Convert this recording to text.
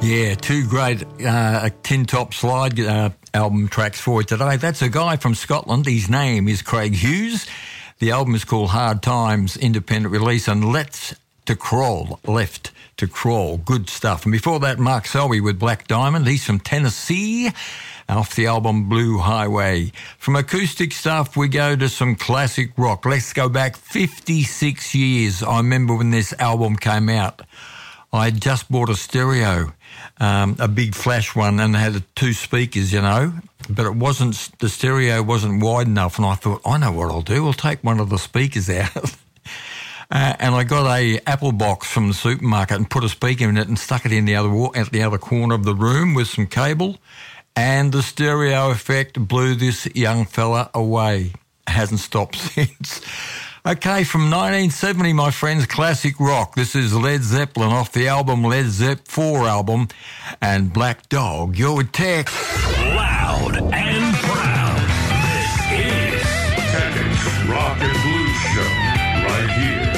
Yeah, two great Tin Top Slide album tracks for you today. That's a guy from Scotland. His name is Craig Hughes. The album is called Hard Times, independent release, and Left to Crawl. Good stuff. And before that, Mark Selby with Black Diamond. He's from Tennessee, off the album Blue Highway. From acoustic stuff, we go to some classic rock. Let's go back 56 years. I remember when this album came out. I had just bought a stereo, a big flash one, and it had two speakers, but the stereo wasn't wide enough, and I thought, I know what I'll do. I'll take one of the speakers out. And I got a Apple box from the supermarket and put a speaker in it and stuck it in at the other corner of the room with some cable, and the stereo effect blew this young fella away. Hasn't stopped since. Okay, from 1970, my friends, classic rock. This is Led Zeppelin off the album Led Zepp 4 album, and Black Dog, you're with Tech. Loud and proud. This is Tech's Rock and Blues Show, right here